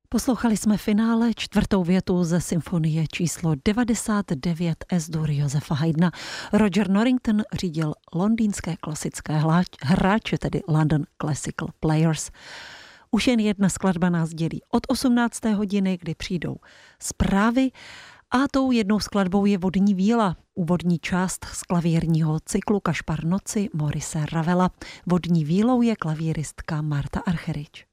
Poslouchali jsme finále, čtvrtou větu ze symfonie číslo 99 Es-dur Josefa Haydna. Roger Norrington řídil londýnské klasické hráče, tedy London Classical Players. Už jen jedna skladba nás dělí od 18. hodiny, kdy přijdou zprávy, a tou jednou skladbou je Vodní víla, úvodní část z klavírního cyklu Kašpar noci Maurice Ravela. Vodní vílou je klavíristka Marta Argerich.